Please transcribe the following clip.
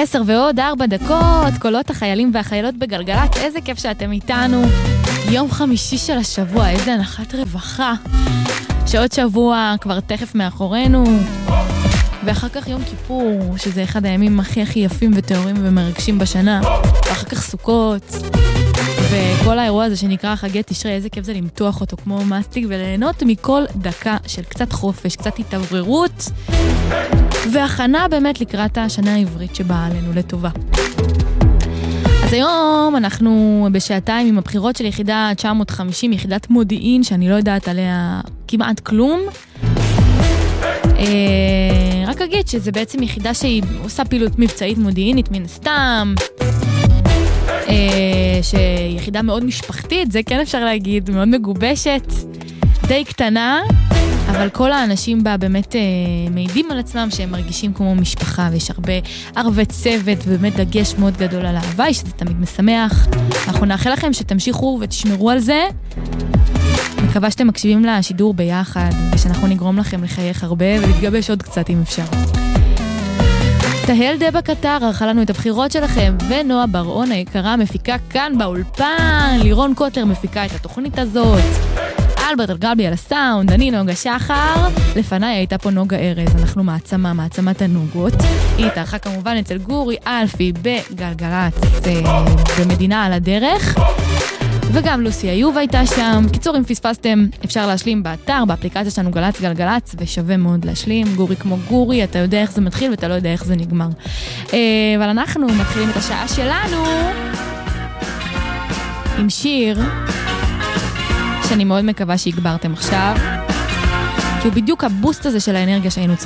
10:04, קולות החיילים והחיילות בגלגלת, איזה כיף שאתם איתנו. יום חמישי של השבוע, איזה הנחת רווחה. שעוד שבוע כבר תכף מאחורינו. ואחר כך יום כיפור, שזה אחד הימים הכי יפים וטהורים ומרגשים בשנה. ואחר כך סוכות. וכל האירוע הזה שנקרא חגי תשרי, איזה כיף זה למתוח אותו כמו מסטיק וליהנות מכל דקה של קצת חופש, קצת התעוררות. והכנה באמת לקראת השנה העברית שבאה עלינו לטובה. אז היום אנחנו בשעתיים עם הבחירות של יחידה 950, יחידת מודיעין, שאני לא יודעת עליה כמעט כלום. רק אגיד שזה בעצם יחידה שהיא עושה פעילות מבצעית מודיעינית מן הסתם, שיחידה מאוד משפחתית, זה כן אפשר להגיד, מאוד מגובשת, די קטנה, אבל כל האנשים בה באמת מעידים על עצמם שהם מרגישים כמו משפחה, ויש הרבה ערבי צוות, ובאמת דגש מאוד גדול על ההוואי, שזה תמיד משמח. אנחנו נאחל לכם שתמשיכו ותשמרו על זה. מקווה שאתם מקשיבים לשידור ביחד, ושאנחנו נגרום לכם לחייך הרבה ולהתגבש עוד קצת אם אפשר. תהל דבה קטר ערכה לנו את הבחירות שלכם, ונועה ברעון היקרה מפיקה כאן באולפן, לירון קוטר מפיקה את התוכנית הזאת, אלברט אלגלבי על הסאונד, אני נוגה שחר, לפניי הייתה פה נוגה ארז, אנחנו מעצמת הנוגות, היא התארחה כמובן אצל גורי אלפי בגלגלת במדינה על הדרך, וגם לוסי איוב הייתה שם. קיצור, אם פספסתם, אפשר להשלים באתר, באפליקציה שלנו גלץ גלגלץ, ושווה מאוד להשלים. גורי כמו גורי, אתה יודע איך זה מתחיל ואתה לא יודע איך זה נגמר. אבל אנחנו מתחילים את השעה שלנו עם שיר שאני מאוד מקווה שהגברתם עכשיו, כי הוא בדיוק הבוסט הזה של האנרגיה שהיינו צריכים.